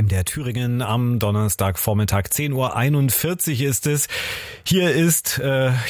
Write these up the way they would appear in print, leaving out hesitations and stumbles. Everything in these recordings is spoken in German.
MDR Thüringen am Donnerstagvormittag 10:41 Uhr ist es. Hier ist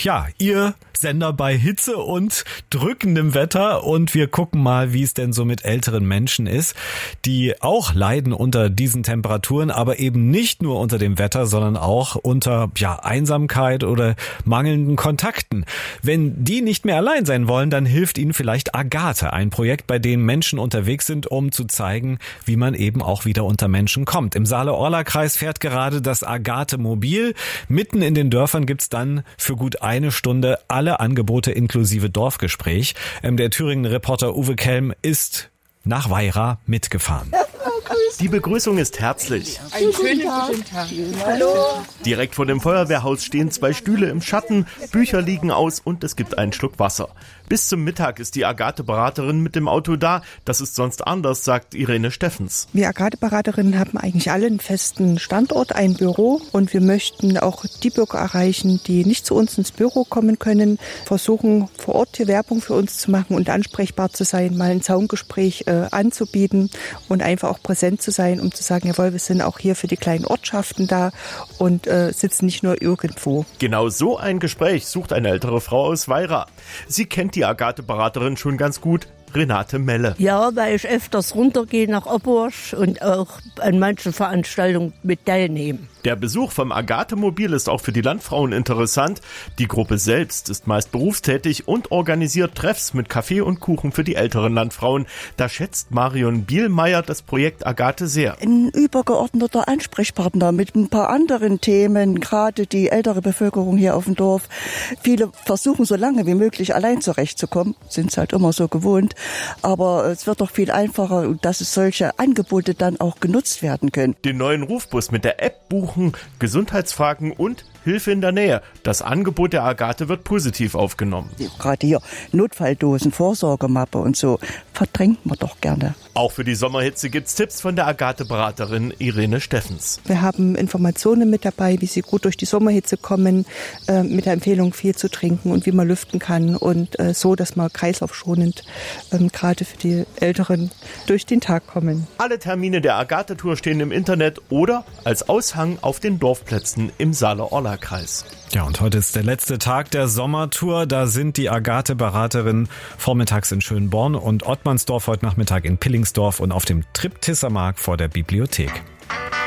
Ihr Sender bei Hitze und drückendem Wetter und wir gucken mal, wie es denn so mit älteren Menschen ist, die auch leiden unter diesen Temperaturen, aber eben nicht nur unter dem Wetter, sondern auch unter Einsamkeit oder mangelnden Kontakten. Wenn die nicht mehr allein sein wollen, dann hilft ihnen vielleicht Agathe, ein Projekt, bei dem Menschen unterwegs sind, um zu zeigen, wie man eben auch wieder unter Menschen kommt. Im Saale-Orla-Kreis fährt gerade das Agathe-Mobil. Mitten in den Dörfern gibt's dann für gut eine Stunde alle Angebote inklusive Dorfgespräch. Der Thüringen-Reporter Uwe Kelm ist nach Weira mitgefahren. Die Begrüßung ist herzlich. Einen schönen guten Tag. Hallo. Direkt vor dem Feuerwehrhaus stehen 2 Stühle im Schatten, Bücher liegen aus und es gibt einen Schluck Wasser. Bis zum Mittag ist die Agathe-Beraterin mit dem Auto da. Das ist sonst anders, sagt Irene Steffens. Wir Agathe-Beraterinnen haben eigentlich alle einen festen Standort, ein Büro. Und wir möchten auch die Bürger erreichen, die nicht zu uns ins Büro kommen können, versuchen vor Ort hier Werbung für uns zu machen und ansprechbar zu sein, mal ein Zaungespräch anzubieten und einfach auch präsent zu sein, um zu sagen, jawohl, wir sind auch hier für die kleinen Ortschaften da und sitzen nicht nur irgendwo. Genau so ein Gespräch sucht eine ältere Frau aus Weira. Sie kennt die Agathe-Beraterin schon ganz gut, Renate Melle. Ja, weil ich öfters runtergehe nach Opporsch und auch an manchen Veranstaltungen mit teilnehme. Der Besuch vom Agathe-Mobil ist auch für die Landfrauen interessant. Die Gruppe selbst ist meist berufstätig und organisiert Treffs mit Kaffee und Kuchen für die älteren Landfrauen. Da schätzt Marion Bielmeier das Projekt Agathe sehr. Ein übergeordneter Ansprechpartner mit ein paar anderen Themen, gerade die ältere Bevölkerung hier auf dem Dorf. Viele versuchen so lange wie möglich allein zurechtzukommen, sind es halt immer so gewohnt. Aber es wird doch viel einfacher, dass es solche Angebote dann auch genutzt werden können. Den neuen Rufbus mit der App buchen, Gesundheitsfragen und Hilfe in der Nähe. Das Angebot der Agathe wird positiv aufgenommen. Gerade hier Notfalldosen, Vorsorgemappe und so verdrängt man doch gerne. Auch für die Sommerhitze gibt's Tipps von der Agathe-Beraterin Irene Steffens. Wir haben Informationen mit dabei, wie sie gut durch die Sommerhitze kommen, mit der Empfehlung viel zu trinken und wie man lüften kann und so, dass man kreislaufschonend gerade für die Älteren durch den Tag kommen. Alle Termine der Agathe-Tour stehen im Internet oder als Aushang auf den Dorfplätzen im Saale-Orla-Kreis. Ja, und heute ist der letzte Tag der Sommertour. Da sind die Agathe-Beraterinnen vormittags in Schönborn und Ottmannsdorf, heute Nachmittag in Pillingsdorf und auf dem Triptissermarkt vor der Bibliothek.